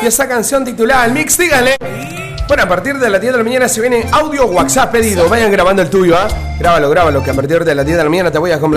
y esa canción titulada El Mix, díganle. Bueno, a partir de las 10 de la mañana se viene audio WhatsApp pedido. Vayan grabando el tuyo, ¿ah? Grábalo, que a partir de las 10 de la mañana te voy a completar.